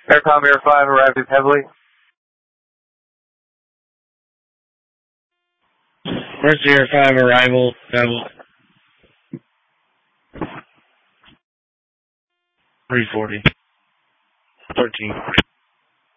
Aircom Air 5 arriving heavily. Mercy Air 5 arrival, level 340. 13.